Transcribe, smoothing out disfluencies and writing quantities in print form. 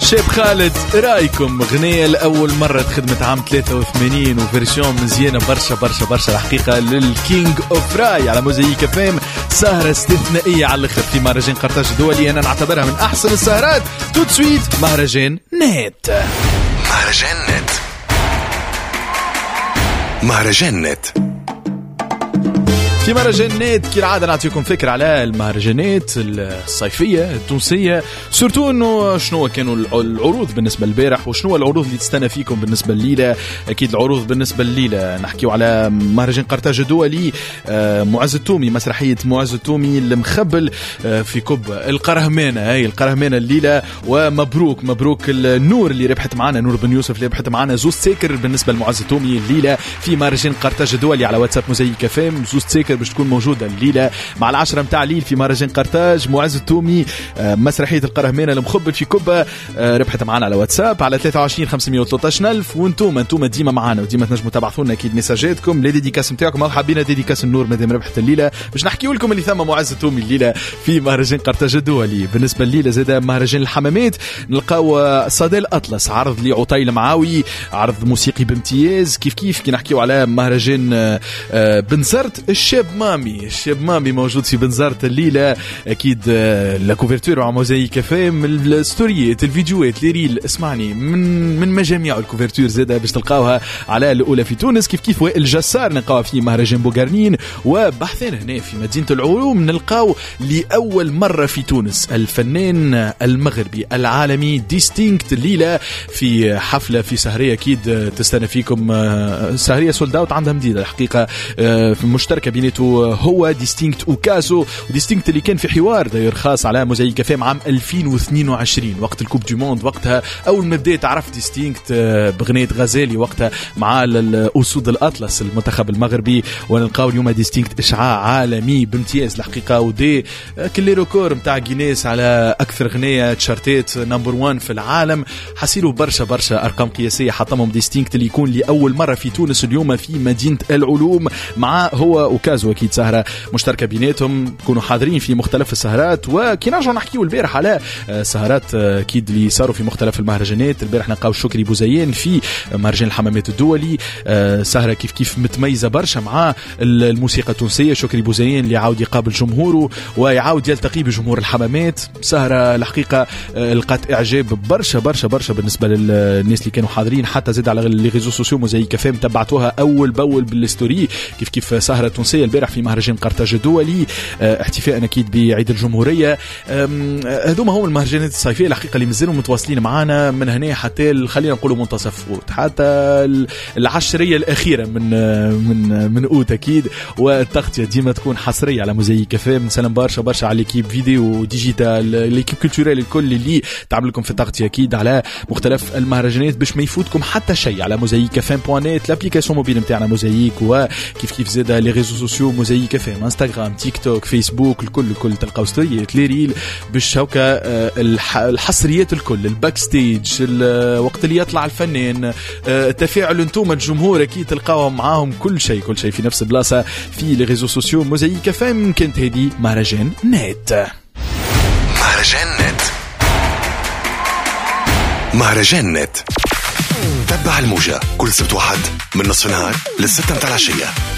شاب خالد، رايكم غنية لأول مرة خدمت عام 83 وفيرسيون مزيانة برشا برشا برشا الحقيقة للكينج اوف راي على موزايك FM. سهرة استثنائية على الاخر في مهرجان قرطاج الدولي، انا نعتبرها من احسن السهرات. توت سويت مهرجان نت. مهرجان نت. مهرجان نت. في مهرجان نت كالعادة نعطيكم فكرة على المهرجانات الصيفية التونسية، سورتو انه شنو كانوا العروض بالنسبة للبارح وشنو العروض اللي تستنى فيكم بالنسبة الليلة. اكيد العروض بالنسبة الليلة نحكيو على مهرجان قرطاج الدولي، معز التومي، مسرحية معز التومي المخبل في كوب القرهمانة. هاي القرهمانة الليلة، ومبروك مبروك النور اللي ربحت معنا، نور بن يوسف اللي ربحت معنا زوز ساكر بالنسبة لمعز التومي الليلة في مهرجان قرطاج الدولي على واتساب موزايك FM. زوز ساكر باش تكون موجودة الليلة مع 10 متاع الليل في مهرجان قرطاج. معز التومي مسرحية القرهمانة المخبل في كوبا ربحت معنا على واتساب على 23 513 ألف. وانتم ديما معنا وديما تنجموا تبعثوا لنا اكيد ميساجاتكم لي ديديكاس نتاعكم او حابين ديديكاس النور مادام ربحت الليلة باش نحكيو لكم اللي ثم معز التومي الليلة في مهرجان قرطاج الدولي. بالنسبة الليلة زاد مهرجان الحمامات نلقاو صدى الأطلس، عرض لي عطيل معاوي، عرض موسيقي بامتياز. كيف كي نحكيو على مهرجان بنزرت الشاب مامي موجود في بنزرت الليلة. أكيد لا كوفرتور على موزايك FM، الستوريات الفيديوهات لي ريل اسمعني من مجاميع الكوفرتور زادة باش تلقاوها على الأولى في تونس. كيف وائل جسار نلقاوها في مهرجان بوغارنين. وبحثنا هنا في مدينة العلوم نلقاو لأول مرة في تونس الفنان المغربي العالمي ديستينكت الليلة في حفلة في سهرية أكيد تستنى فيكم، سهرية سولد اوت عندها مديدة الحقيقة، في مشتركة بينته هو ديستينكت وكاسو. وديستينكت اللي كان في حوار داير خاص على موزايك FM عام 2022 وقت الكوب دي موند. وقتها أول ما بديت عرفت ديستينكت بغنية غزالي وقتها مع الأسود الأطلس المنتخب المغربي. ونلقاو اليوم ديستينكت إشعاع عالمي بامتياز الحقيقة، ودي كل ريكور متاع جينيس على أكثر غنية تشارتات نمبر 1 في العالم. حسيلوا برشا أرقام قياسية حطمهم ديستينكت اللي يكون لأول مرة في تونس اليوم في مدينة العلوم مع هو وكازو. أكيد سهرة مشتركة بيناتهم، كونوا حاضرين في مختلف السهرات. وكي نرجع نحكيو البارح على سهرات أكيد اللي صاروا في مختلف المهرجانات. البارح نلقاو شكري بوزيان في مهرجان الحمامات الدولي، سهرة كيف متميزة برشا مع الموسيقى التونسية. شكري بوزيان اللي يعاود يقابل جمهوره ويعاود يلتقي بجمهور الحمامات. سهرة الحقيقة لقات إعجاب برشا بالنسبة للناس اللي كانوا حاضرين، حتى زاد على لي ريزو سوسيو موزايك FM تبعتوها أول بأول بالستوري. كيف سهرة تونسية البارح في مهرجان قرطاج الدولي احتفاء أكيد بعيد الجمهورية. هذوما هم المهرجانات الصيفية الحقيقة اللي مازالوا متواصلين معنا من هنا حتى خلينا نقولوا منتصف أوت، حتى العشرية الأخيرة من أوت أكيد. والتغطية ديما تكون حصرية على موزايك FM. نسلم برشا على ليكيب فيديو ديجيتال، ليكيب كولتوريال الكل اللي تعمل لكم في التغطية أكيد على مختلف المهرجانات باش ما يفوتكم حتى شيء على موزايك FM.net الابليكاسيون موبيل نتاعنا موزايك. وكيف زاد لي ريزو سوسيو موزايك FM، انستغرام، تيك توك، فيسبوك، الكل تلقاو ستوريات لي ريل باش هكا الحصريات الكل، الباك ستيج، وقت اللي يطلع الفنان، التفاعل انتم الجمهور اكيد تلقاوهم معاهم كل شيء في نفس البلاصه في لي ريزو سوسيو موزايك FM. كانت هذه مهرجان نت. مهرجان نت تبع الموجة كل سبت واحد من نصف النهار للستة متاع العشية.